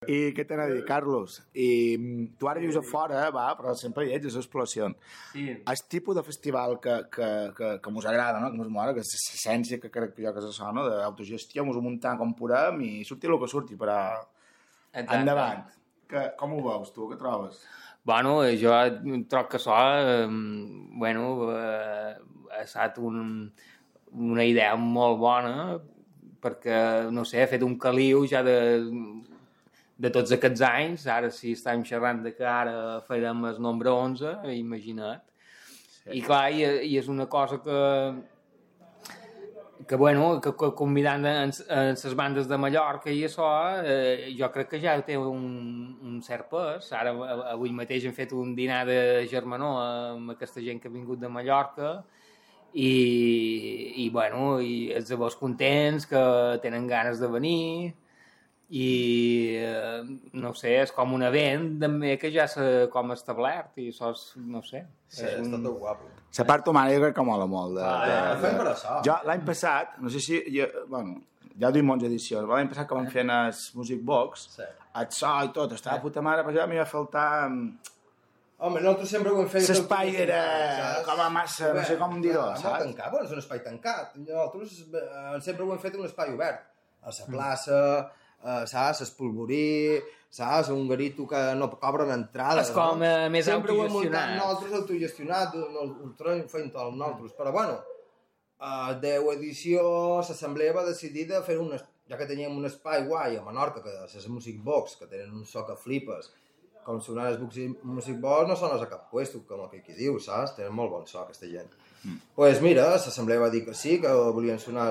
I què t'anava a dir, Carlos? Tu ara vius a fora, però sempre hi ets, a les exploracions. Sí. El tipus de festival que mos agrada, no? Que mos mola, que és l'essència que crec que jo que se sona, d'autogestió, mos ho muntam com podem i surti el que surti, però endavant. Com ho veus, tu? Què trobes? Bueno, jo trobo que això ha estat una idea molt bona, perquè, no sé, ha fet un caliu ja de tots aquests anys. Ara si estàvem xerrant de que ara farem el nombre 11, imagina't. Sí. I clar, i és una cosa que combinant en les bandes de Mallorca i això, jo crec que ja té un cert pes. Ara, avui mateix hem fet un dinar de germanor amb aquesta gent que ha vingut de Mallorca i els avós contents, que tenen ganes de venir i no sé, és com un event també que ja s'ha com establert i això és, no sé. Sí, és tot guapo. La part humana jo crec que mola molt. Ho fem per això. Jo l'any passat, no sé si... ja duim 11 edicions, l'any passat que vam fer en el Music Box, el so i tot, estava puta mare, però ja m'hi va faltar... Home, nosaltres sempre ho hem fet... L'espai era com a massa, no sé com dir-ho, saps? Molt tancat, bueno, és un espai tancat. Nosaltres sempre ho hem fet un espai obert. A la plaça, saps, espolvorí, saps, un garito que no cobren entrades. És com més sempre autogestionat. Sempre ho hem muntat nosaltres, autogestionat, ho fem tot nosaltres. Però, bueno, a 10 edició, l'assemblea va decidir de fer ja que teníem un espai guai a Menorca, que és Music Box, que tenen un so que flipes, com sonar els Music Box no sones a cap puesto, com aquell que diu, saps? Tenen molt bon so, aquesta gent. Pues mira, l'assemblea va dir que sí, que volien sonar